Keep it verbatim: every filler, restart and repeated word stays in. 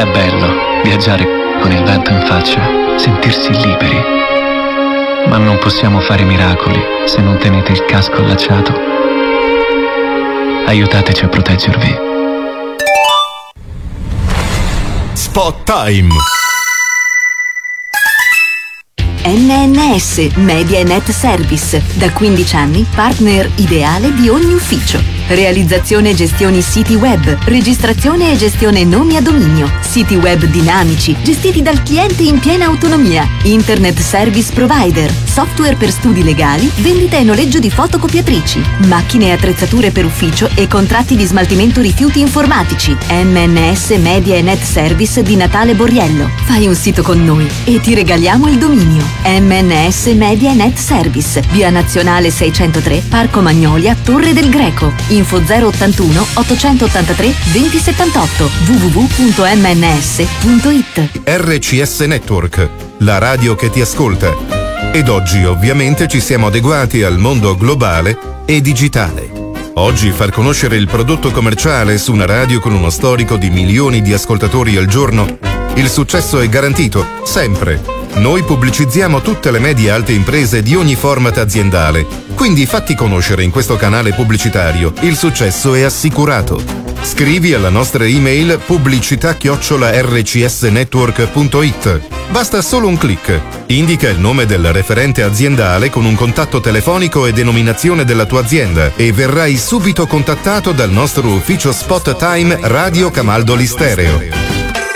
È bello viaggiare con il vento in faccia, sentirsi liberi. Ma non possiamo fare miracoli se non tenete il casco allacciato. Aiutateci a proteggervi. Spot Time. N N S Media e Net Service, da quindici anni partner ideale di ogni ufficio. Realizzazione e gestione siti web, registrazione e gestione nomi a dominio, siti web dinamici, gestiti dal cliente in piena autonomia, internet service provider, software per studi legali, vendita e noleggio di fotocopiatrici, macchine e attrezzature per ufficio e contratti di smaltimento rifiuti informatici. N N S Media e Net Service di Natale Borriello. Fai un sito con noi e ti regaliamo il dominio. M N S Media e Net Service, via Nazionale seicentotre, Parco Magnolia, Torre del Greco. Info zero ottantuno ottocentottantatré venti settantotto w w w punto m n s punto i t. R C S Network, la radio che ti ascolta. Ed oggi ovviamente ci siamo adeguati al mondo globale e digitale. Oggi far conoscere il prodotto commerciale su una radio con uno storico di milioni di ascoltatori al giorno, il successo è garantito, sempre. Noi pubblicizziamo tutte le medie e alte imprese di ogni format aziendale, quindi fatti conoscere in questo canale pubblicitario, il successo è assicurato. Scrivi alla nostra email pubblicità chiocciola r c s network punto i t. Basta solo un click. Indica il nome del referente aziendale con un contatto telefonico e denominazione della tua azienda e verrai subito contattato dal nostro ufficio Spot Time Radio Camaldoli Stereo.